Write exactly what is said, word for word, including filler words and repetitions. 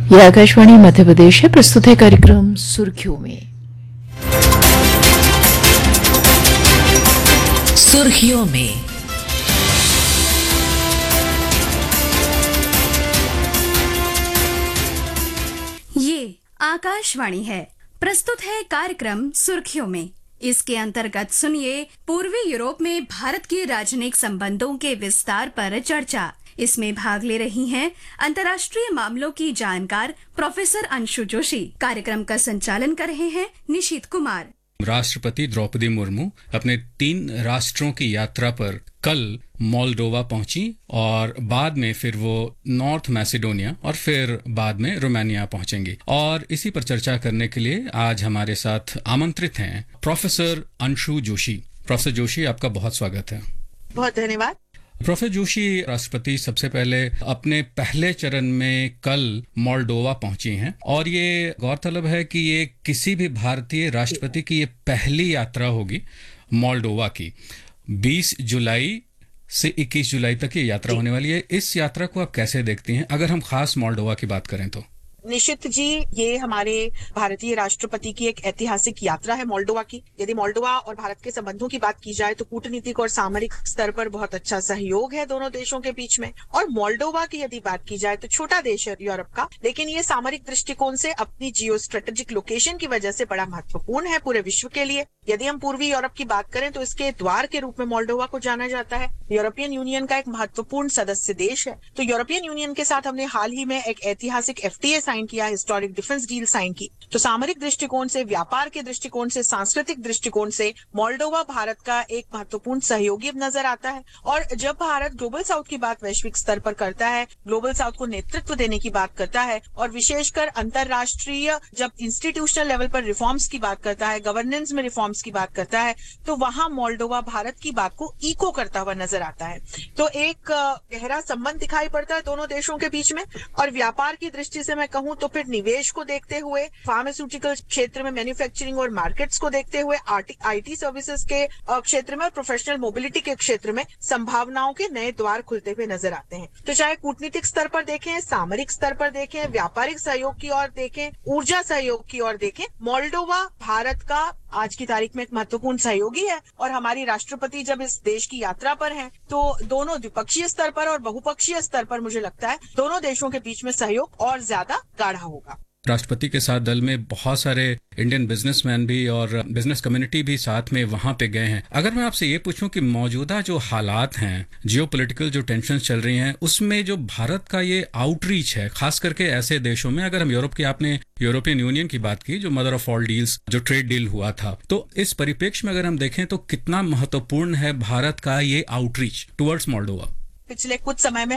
ये आकाशवाणी मध्य प्रदेश है। प्रस्तुत है कार्यक्रम सुर्खियों में। सुर्खियों में ये आकाशवाणी है। प्रस्तुत है कार्यक्रम सुर्खियों में। इसके अंतर्गत सुनिए पूर्वी यूरोप में भारत के राजनयिक संबंधों के विस्तार पर चर्चा। इसमें भाग ले रही हैं अंतर्राष्ट्रीय मामलों की जानकार प्रोफेसर अंशु जोशी। कार्यक्रम का संचालन कर रहे हैं निशीत कुमार। राष्ट्रपति द्रौपदी मुर्मू अपने तीन राष्ट्रों की यात्रा पर कल मोल्डोवा पहुंची और बाद में फिर वो नॉर्थ मैसेडोनिया और फिर बाद में रोमानिया पहुंचेंगी। और इसी पर चर्चा करने के लिए आज हमारे साथ आमंत्रित हैं प्रोफेसर अंशु जोशी। प्रोफेसर जोशी, आपका बहुत स्वागत है। बहुत धन्यवाद। प्रोफेसर जोशी, राष्ट्रपति सबसे पहले अपने पहले चरण में कल मोल्डोवा पहुंची हैं और ये गौरतलब है कि ये किसी भी भारतीय राष्ट्रपति की ये पहली यात्रा होगी मोल्डोवा की। बीस जुलाई से इक्कीस जुलाई तक ये यात्रा होने वाली है। इस यात्रा को आप कैसे देखती हैं, अगर हम खास मोल्डोवा की बात करें तो? निश्चित जी, ये हमारे भारतीय राष्ट्रपति की एक ऐतिहासिक यात्रा है मोल्डोवा की। यदि मोल्डोवा और भारत के संबंधों की बात की जाए तो कूटनीतिक और सामरिक स्तर पर बहुत अच्छा सहयोग है दोनों देशों के बीच में। और मोल्डोवा की यदि बात की जाए तो छोटा देश है यूरोप का, लेकिन ये सामरिक दृष्टिकोण से अपनी जियो स्ट्रेटेजिक लोकेशन की वजह से बड़ा महत्वपूर्ण है पूरे विश्व के लिए। यदि हम पूर्वी यूरोप की बात करें तो इसके द्वार के रूप में मोल्डोवा को जाना जाता है। यूरोपियन यूनियन का एक महत्वपूर्ण सदस्य देश है। तो यूरोपियन यूनियन के साथ हमने हाल ही में एक ऐतिहासिक एफटीए साइन किया, हिस्टोरिक डिफेंस डील साइन की। तो सामरिक दृष्टिकोण से, व्यापार के दृष्टिकोण से, सांस्कृतिक दृष्टिकोण से मोल्डोवा भारत का एक महत्वपूर्ण सहयोगी नजर आता है। और जब भारत ग्लोबल साउथ की बात वैश्विक स्तर पर करता है, ग्लोबल साउथ को नेतृत्व देने की बात करता है और विशेषकर अंतरराष्ट्रीय जब इंस्टीट्यूशनल लेवल पर रिफॉर्म्स की बात करता है, गवर्नेंस में रिफॉर्म्स की बात करता है, तो वहां मोल्डोवा भारत की बात को इको करता हुआ नजर आता है। तो एक गहरा संबंध दिखाई पड़ता है दोनों देशों के बीच में। और व्यापार की दृष्टि से मैं कहूं तो फिर निवेश को देखते हुए, फार्मास्यूटिकल क्षेत्र में मैन्युफैक्चरिंग और मार्केट्स को देखते हुए, आईटी सर्विसेज के क्षेत्र में और प्रोफेशनल मोबिलिटी के क्षेत्र में संभावनाओं के नए द्वार खुलते हुए नजर आते हैं। तो चाहे कूटनीतिक स्तर पर देखें, सामरिक स्तर पर देखें, व्यापारिक सहयोग की ओर देखें, ऊर्जा सहयोग की ओर देखें, मोल्डोवा भारत का आज की तारीख में एक महत्वपूर्ण सहयोगी है। और हमारी राष्ट्रपति जब इस देश की यात्रा पर हैं, तो दोनों द्विपक्षीय स्तर पर और बहुपक्षीय स्तर पर मुझे लगता है दोनों देशों के बीच में सहयोग और ज्यादा गाढ़ा होगा। राष्ट्रपति के साथ दल में बहुत सारे इंडियन बिजनेसमैन भी और बिजनेस कम्युनिटी भी साथ में वहां पे गए हैं। अगर मैं आपसे ये पूछूं कि मौजूदा जो हालात हैं, जियोपॉलिटिकल जो टेंशन चल रही हैं, उसमें जो भारत का ये आउटरीच है, खास करके ऐसे देशों में, अगर हम यूरोप की, आपने यूरोपियन यूनियन की बात की जो मदर ऑफ ऑल डील्स, जो ट्रेड डील हुआ था, तो इस परिप्रेक्ष्य में अगर हम देखें तो कितना महत्वपूर्ण है भारत का ये आउटरीच टुवर्ड्स मोल्डोवा? पिछले कुछ समय में